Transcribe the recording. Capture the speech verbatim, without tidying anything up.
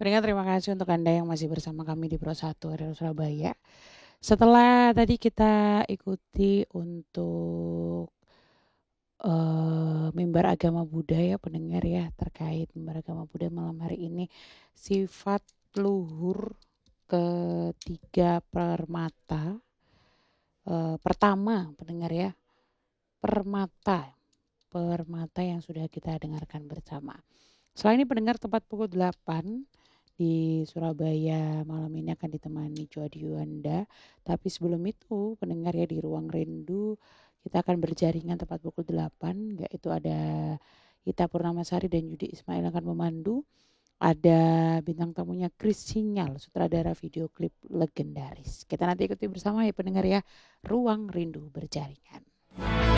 Pendengar, terima kasih untuk Anda yang masih bersama kami di Pro satu R R Surabaya. Setelah tadi kita ikuti untuk uh, mimbar agama Buddha ya pendengar ya, terkait mimbar agama Buddha malam hari ini, sifat luhur ketiga permata. Uh, pertama pendengar ya, permata, permata yang sudah kita dengarkan bersama. Selain ini pendengar, tepat pukul delapan di Surabaya malam ini akan ditemani Jody Yuanda. Tapi sebelum itu pendengar ya, di Ruang Rindu kita akan berjaringan tepat pukul delapan, yaitu ada Ita Purnamasari dan Yudi Ismail akan memandu. Ada bintang tamunya Chris Sinyal, sutradara video klip legendaris. Kita nanti ikuti bersama ya pendengar ya, Ruang Rindu berjaringan.